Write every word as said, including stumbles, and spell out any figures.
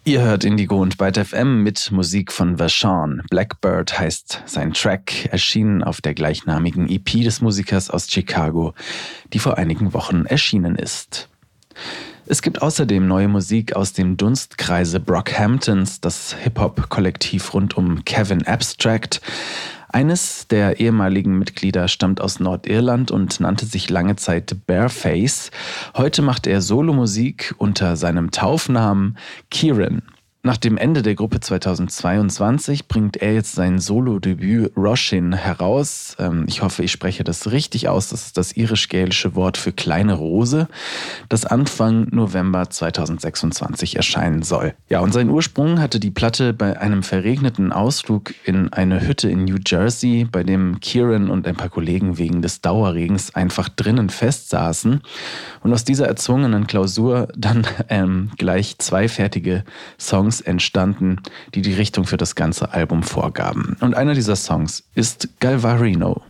Ihr hört Indigo und Byte F M mit Musik von Vashon. Blackbird heißt sein Track, erschienen auf der gleichnamigen E P des Musikers aus Chicago, die vor einigen Wochen erschienen ist. Es gibt außerdem neue Musik aus dem Dunstkreise Brockhamptons, das Hip-Hop-Kollektiv rund um Kevin Abstract. Eines der ehemaligen Mitglieder stammt aus Nordirland und nannte sich lange Zeit Bareface. Heute macht er Solomusik unter seinem Taufnamen Kieran. Nach dem Ende der Gruppe zweitausendzweiundzwanzig bringt er jetzt sein Solo-Debüt Roshin heraus. Ich hoffe, ich spreche das richtig aus. Das ist das irisch-gälische Wort für kleine Rose, das Anfang November zweitausendsechsundzwanzig erscheinen soll. Ja, und seinen Ursprung hatte die Platte bei einem verregneten Ausflug in eine Hütte in New Jersey, bei dem Kieran und ein paar Kollegen wegen des Dauerregens einfach drinnen festsaßen. Und aus dieser erzwungenen Klausur dann ähm, gleich zwei fertige Songs entstanden, die die Richtung für das ganze Album vorgaben. Und einer dieser Songs ist Galvarino.